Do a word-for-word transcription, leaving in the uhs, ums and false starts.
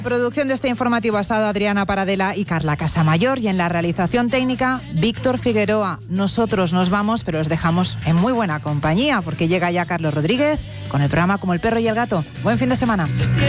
Producción de este informativo ha estado Adriana Paradela y Carla Casamayor, y en la realización técnica Víctor Figueroa. Nosotros nos vamos, pero os dejamos en muy buena compañía porque llega ya Carlos Rodríguez con el programa Como el perro y el gato. Buen fin de semana.